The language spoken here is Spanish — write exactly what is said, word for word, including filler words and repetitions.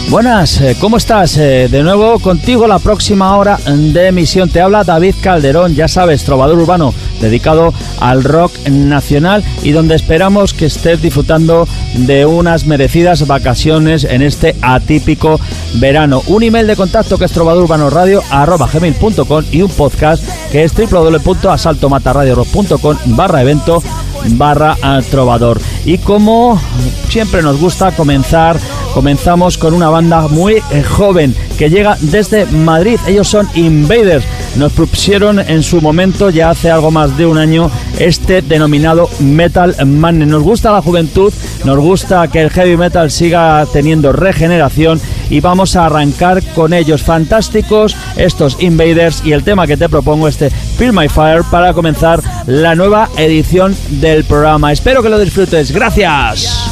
Buenas, ¿cómo estás? De nuevo contigo la próxima hora de emisión. Te habla David Calderón, ya sabes, trovador urbano dedicado al rock nacional y donde esperamos que estés disfrutando de unas merecidas vacaciones en este atípico verano. Un email de contacto que es trovadururbanorradio arroba gmail punto com y un podcast que es doble u doble u doble u punto asalto mata radio rock punto com barra evento barra trovador. Y como siempre nos gusta comenzar, comenzamos con una banda muy eh, joven que llega desde Madrid. Ellos son Invaders. Nos propusieron en su momento, ya hace algo más de un año, este denominado Metal Madness. Nos gusta la juventud, nos gusta que el heavy metal siga teniendo regeneración y vamos a arrancar con ellos. Fantásticos estos Invaders y el tema que te propongo, este Feel My Fire, para comenzar la nueva edición del programa. Espero que lo disfrutes. Gracias.